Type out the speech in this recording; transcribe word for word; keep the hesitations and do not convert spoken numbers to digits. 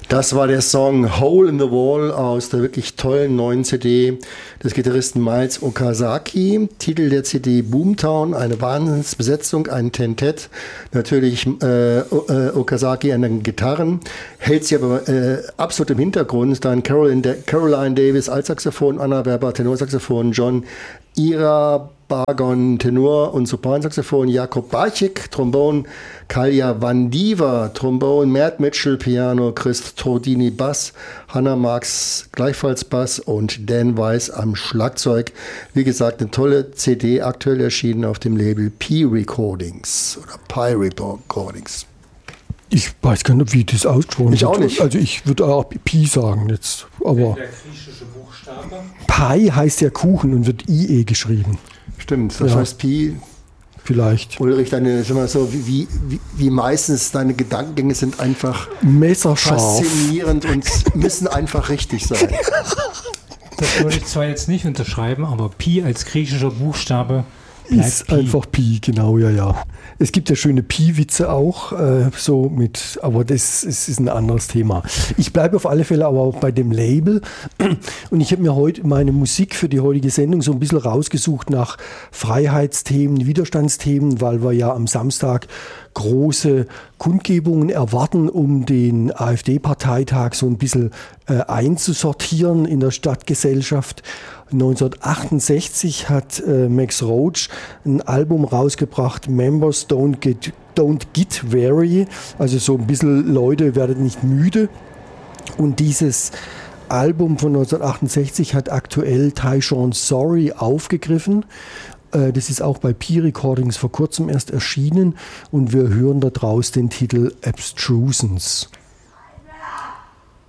Das war der Song Hole in the Wall aus der wirklich tollen neuen C D des Gitarristen Miles Okazaki. Titel der C D Boomtown, eine Wahnsinnsbesetzung, ein Tentet. Natürlich äh, äh, Okazaki an den Gitarren, hält sie aber äh, absolut im Hintergrund. Dann Caroline, da- Caroline Davis als Saxophon, Anna Werber Tenorsaxophon, John Ira Bargon Tenor und Sopransaxophon, Jakob Barchik Trombon, Kalja Vandiva Trombon, Matt Mitchell Piano, Chris Tordini Bass, Hannah Marks gleichfalls Bass und Dan Weiss am Schlagzeug. Wie gesagt, eine tolle C D, aktuell erschienen auf dem Label Pi Recordings oder Pi Recordings. Ich weiß gar nicht, wie das ausgesprochen Ich wird. auch nicht. Also ich würde auch Pi sagen jetzt. Aber Der griechische Buchstabe. Pi heißt ja Kuchen und wird I E geschrieben. Stimmt, das Ja. heißt Pi. Vielleicht. Ulrich, deine, sag mal so, wie, wie, wie meistens deine Gedankengänge sind einfach Messerscharf. faszinierend und müssen einfach richtig sein. Das würde ich zwar jetzt nicht unterschreiben, aber Pi als griechischer Buchstabe bleibt Ist Pi. einfach Pi, genau, ja, ja. Es gibt ja schöne Pi-Witze auch, äh, so mit, aber das ist, ist ein anderes Thema. Ich bleibe auf alle Fälle aber auch bei dem Label und ich habe mir heute meine Musik für die heutige Sendung so ein bisschen rausgesucht nach Freiheitsthemen, Widerstandsthemen, weil wir ja am Samstag große Kundgebungen erwarten, um den AfD-Parteitag so ein bisschen äh, einzusortieren in der Stadtgesellschaft. neunzehnhundertachtundsechzig hat äh, Max Roach ein Album rausgebracht, Members Don't Get, Don't Get Weary, also so ein bisschen Leute, werdet nicht müde. Und dieses Album von neunzehnhundertachtundsechzig hat aktuell Tyshawn Sorry aufgegriffen. Äh, Das ist auch bei Pi Recordings vor kurzem erst erschienen und wir hören da draus den Titel Abstrusens.